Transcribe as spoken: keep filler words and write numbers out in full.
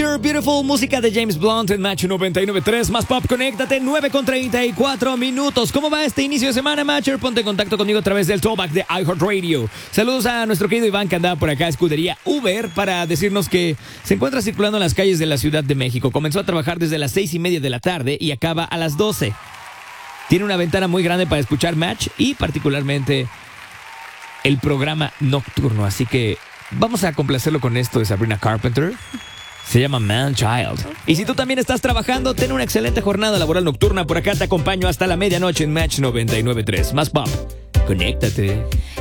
You're Beautiful, música de James Blunt en Match noventa y nueve punto tres. Más Pop, conéctate, nueve con treinta y cuatro minutos. ¿Cómo va este inicio de semana, Matcher? Ponte en contacto conmigo a través del Throwback de iHeartRadio. Saludos a nuestro querido Iván, que andaba por acá, escudería Uber, para decirnos que se encuentra circulando en las calles de la Ciudad de México. Comenzó a trabajar desde las seis y media de la tarde y acaba a las doce. Tiene una ventana muy grande para escuchar Match y particularmente el programa nocturno. Así que vamos a complacerlo con esto de Sabrina Carpenter. Se llama Man Child. Y si tú también estás trabajando, ten una excelente jornada laboral nocturna. Por acá te acompaño hasta la medianoche en Match noventa y nueve punto tres. Más Pop, conéctate.